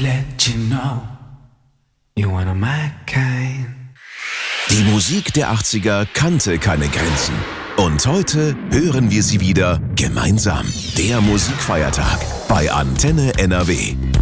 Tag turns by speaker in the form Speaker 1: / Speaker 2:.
Speaker 1: let you know you're one of my kind.
Speaker 2: Die Musik der 80er kannte keine Grenzen. Und heute hören wir sie wieder gemeinsam. Der Musikfeiertag bei Antenne NRW.